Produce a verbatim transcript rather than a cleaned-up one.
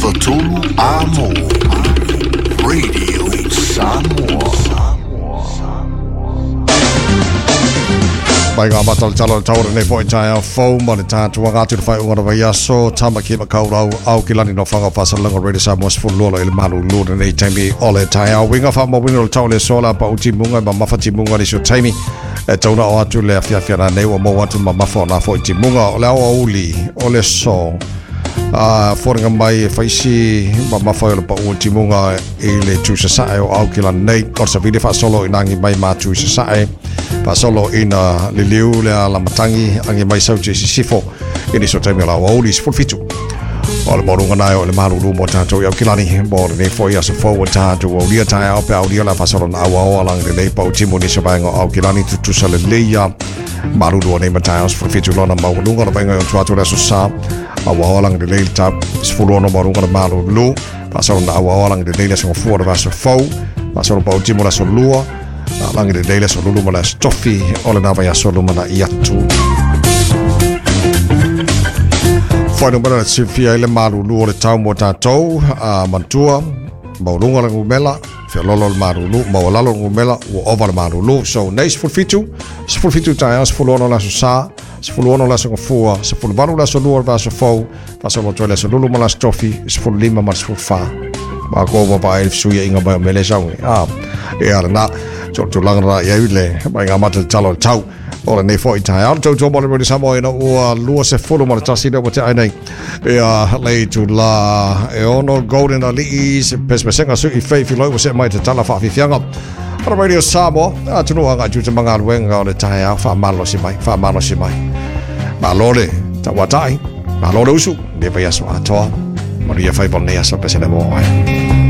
Fatulu Amo Radio Samoa. Mai ngā matal talo taure nei fo i tai au fau ma le tātua ngātu whai ungara vai aso tama ki ma kaurau au ki lani no whanga whasalanga Radio Samoa sifulolo ili malu luna nei taimi ole tai au winga wha ma wino le tau le sola pa uti munga ma mawhati munga li so taimi e tauna o atu le afia fia na nei wa mo atu ma mawha na fo iti munga o le au auli o le so Uh, Fōringa mai e whaisi ma mawhai o le pa uti munga i le tūsa sae o au ki lani nei o sa vide wha solo i nangi mai ma tūsa sae pa solo ina le liu le ala matangi angi mai sauti si sifo ini so taimi la wauli si fulfitu o le morunga nai o le maruru mo tātou i au kilani mo le nei foi asa fau o tātou o lia tae au pe au lia la fasolo na awa o alang le nei pau timu ni sabainga au kilani tutusa le leia maruru o nei matai o si fulfitu lona maununga na bainga o tuatu le aso sa awa o alang le leil tap si fuluono morunga na maruru fasolo na awa o alang le leila sa ngofua le vasa fau fasolo pau timu la so lua langi le leile so lulu mala stoffi o le nawa ya so lulu mana i atu. Whainu mana si fia ile marulu o le tau mo tātou a mantua, maurunga le ngumela, fia lolo le marulu, mawalalo le ngumela, ua ova le marulu. So nei sifuru fitu, sifuru fitu tae a sifuru ono la so sa, sifuru ono la so ngafua, sifuru vanu la so lua le vaso fau, vaso mo toile so lulu mala stoffi, sifuru lima mala sifuru fa. Ma ko wa pa e suya inga ba mele saungi. Ah, e ala na so to langara ia ile mai ngā mata talo tau o le nei fo i tai au tau tō mole mole Samoa ina ua lua se fulu mole tasina mo te ai nei e a lei tu la e ono golden aliis pespesenga su i fei filo o se mai te tala wha whiwhianga para Radio Samoa a tunu anga juta mga luenga o le tai au wha malo si mai wha malo si mai ma lore ta watai ma lore usu ne pa yaso atoa Maria fai bon ne aso pesene mo ai